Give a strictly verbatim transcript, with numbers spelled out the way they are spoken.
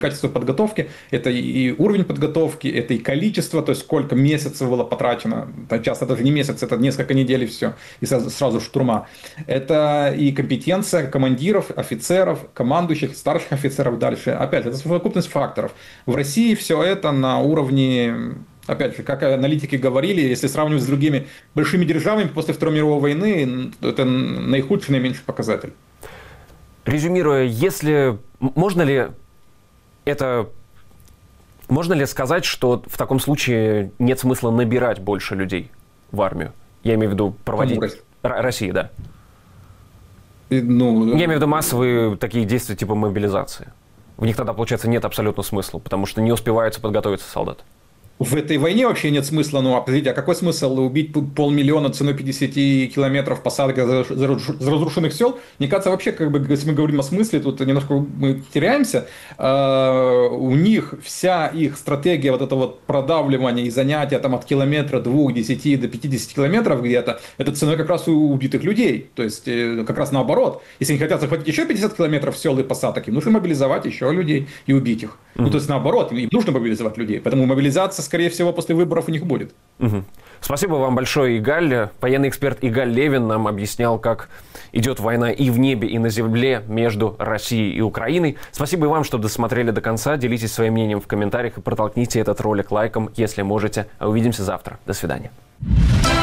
качество подготовки, это и уровень подготовки, это и количество, то есть сколько месяцев было потрачено, часто даже не месяц, это несколько недель и все, и сразу, сразу штурма. Это и компетенция командиров, офицеров, командующих, старших офицеров дальше. Опять, это совокупность факторов. В России все это на уровне, опять же, как аналитики говорили, если сравнивать с другими большими державами после Второй мировой войны, это наихудший, наименьший показатель. Резюмируя, если можно ли это можно ли сказать, что в таком случае нет смысла набирать больше людей в армию? Я имею в виду проводить России, да. И, ну, Я имею в виду массовые такие действия типа мобилизации. В них тогда, получается, нет абсолютно смысла, потому что не успеваются подготовиться солдаты. В этой войне вообще нет смысла, ну, а подождите, а какой смысл убить полмиллиона ценой пятидесяти километров посадок разрушенных сел? Мне кажется, вообще, как бы, если мы говорим о смысле, тут немножко мы теряемся. У них вся их стратегия вот этого вот продавливания и занятия там от километра, двух, десяти до пятидесяти километров где-то, это ценой как раз у убитых людей. То есть, как раз наоборот. Если они хотят захватить еще пятьдесят километров сел и посадок, им нужно мобилизовать еще людей и убить их. Mm-hmm. Ну, то есть, наоборот, им нужно мобилизовать людей. Поэтому мобилизация, скорее всего, после выборов у них будет. Угу. Спасибо вам большое, Игаль. Военный эксперт Игаль Левин нам объяснял, как идет война и в небе, и на земле между Россией и Украиной. Спасибо и вам, что досмотрели до конца. Делитесь своим мнением в комментариях и протолкните этот ролик лайком, если можете. Увидимся завтра. До свидания.